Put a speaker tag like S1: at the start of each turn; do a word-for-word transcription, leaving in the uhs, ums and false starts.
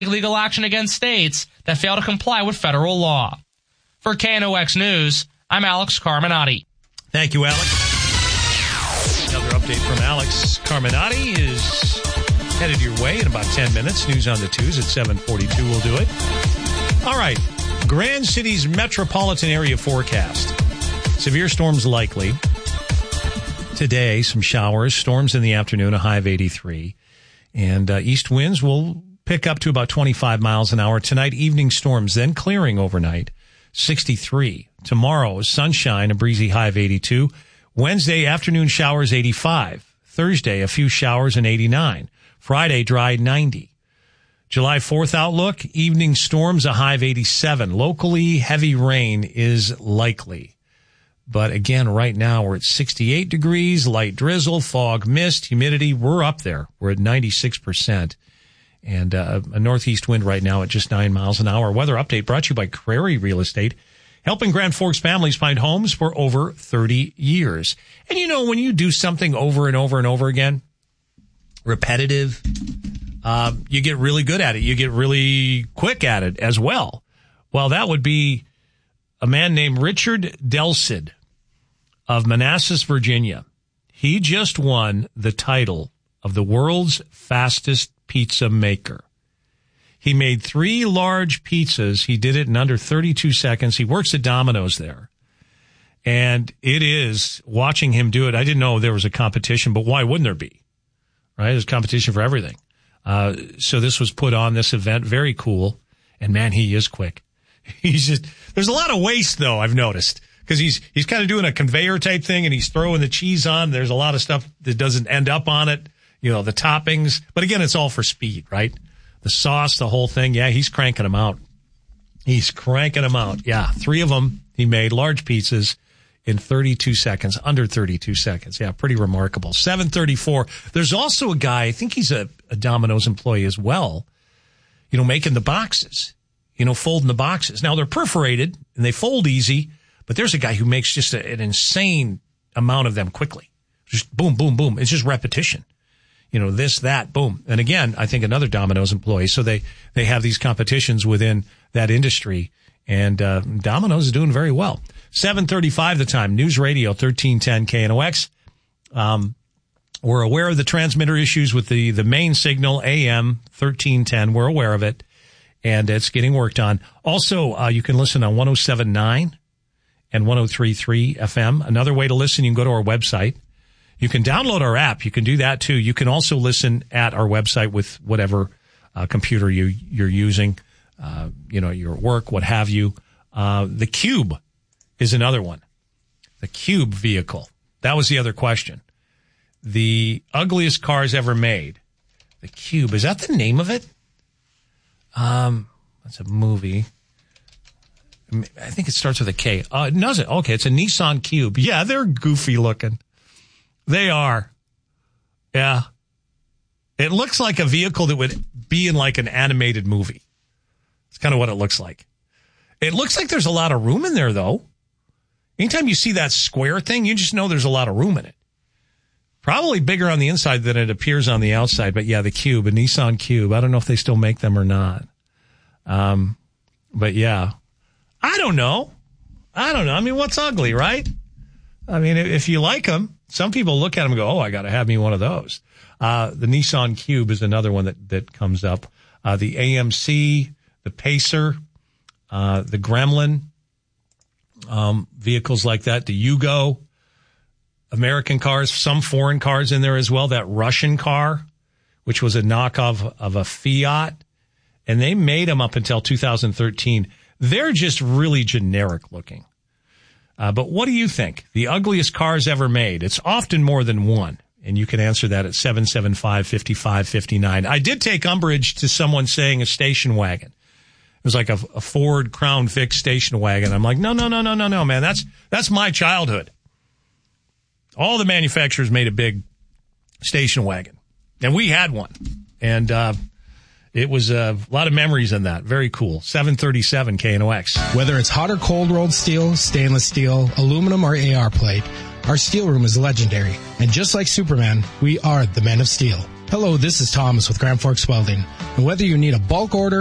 S1: legal action against states that fail to comply with federal law. For K N O X News, I'm Alex Carminati.
S2: Thank you, Alex. Another update from Alex Carminati is headed your way in about ten minutes. News on the twos at seven forty-two will do it. All right. Grand City's metropolitan area forecast. Severe storms likely. Today, some showers. Storms in the afternoon, a high of eighty-three. And uh, east winds will pick up to about twenty-five miles an hour. Tonight, evening storms, then clearing overnight, sixty-three. Tomorrow, sunshine, a breezy high of eighty-two. Wednesday, afternoon showers, eighty-five. Thursday, a few showers and eighty-nine. Friday, dry, ninety. July fourth outlook, evening storms, a high of eighty-seven. Locally, heavy rain is likely. But again, right now, we're at sixty-eight degrees, light drizzle, fog, mist, humidity. We're up there. We're at ninety-six percent. And uh, a northeast wind right now at just nine miles an hour. Weather update brought to you by Crary Real Estate, helping Grand Forks families find homes for over thirty years. And you know, when you do something over and over and over again, repetitive, uh, you get really good at it. You get really quick at it as well. Well, that would be a man named Richard Delsid of Manassas, Virginia. He just won the title of the world's fastest pizza maker. He made three large pizzas. He did it in under thirty-two seconds. He works at Domino's there. And it is, watching him do it, I didn't know there was a competition, but why wouldn't there be? Right? There's competition for everything. Uh, so this was put on, this event, very cool. And man, he is quick. He's just, there's a lot of waste though, I've noticed. Because he's, he's kind of doing a conveyor type thing and he's throwing the cheese on. There's a lot of stuff that doesn't end up on it. You know, the toppings. But again, it's all for speed, right? The sauce, the whole thing. Yeah, he's cranking them out. He's cranking them out. Yeah, three of them he made, large pizzas, in thirty-two seconds, under thirty-two seconds. Yeah, pretty remarkable. seven thirty-four. There's also a guy, I think he's a, a Domino's employee as well, you know, making the boxes, you know, folding the boxes. Now, they're perforated and they fold easy, but there's a guy who makes just a, an insane amount of them quickly. Just boom, boom, boom. It's just repetition. You know, this, that, boom. And again, I think another Domino's employee. So they, they have these competitions within that industry. And uh, Domino's is doing very well. seven thirty-five the time. News Radio thirteen ten K N O X. Um, we're aware of the transmitter issues with the, the main signal, A M thirteen ten. We're aware of it. And it's getting worked on. Also, uh, you can listen on one oh seven point nine and one oh three point three F M. Another way to listen, you can go to our website. You can download our app. You can do that too. You can also listen at our website with whatever uh, computer you, you're using, uh, you know, your work, what have you. Uh, the Cube is another one. The Cube vehicle. That was the other question. The ugliest cars ever made. The Cube. Is that the name of it? Um, that's a movie. I think it starts with a K. Uh, does it? Okay, it's a Nissan Cube. Yeah, they're goofy looking. They are. Yeah. It looks like a vehicle that would be in like an animated movie. It's kind of what it looks like. It looks like there's a lot of room in there, though. Anytime you see that square thing, you just know there's a lot of room in it. Probably bigger on the inside than it appears on the outside. But yeah, the Cube, a Nissan Cube. I don't know if they still make them or not. Um, but yeah. I don't know. I don't know. I mean, what's ugly, right? I mean, if you like them, some people look at them and go, oh, I got to have me one of those. Uh, the Nissan Cube is another one that, that comes up. Uh, the A M C, the Pacer, uh, the Gremlin, um, vehicles like that, the Yugo, American cars, some foreign cars in there as well. That Russian car, which was a knockoff of a Fiat, and they made them up until two thousand thirteen. They're just really generic looking. Uh, but what do you think? The ugliest cars ever made. It's often more than one. And you can answer that at seven seven five, five five five nine. I did take umbrage to someone saying a station wagon. It was like a, a Ford Crown Vic station wagon. I'm like, no, no, no, no, no, no, man. That's, that's my childhood. All the manufacturers made a big station wagon. And we had one. And, uh, it was uh, a lot of memories in that. Very cool. seven thirty-seven K N O X.
S3: Whether it's hot or cold rolled steel, stainless steel, aluminum, or A R plate, our steel room is legendary. And just like Superman, we are the Men of Steel. Hello, this is Thomas with Grand Forks Welding. And whether you need a bulk order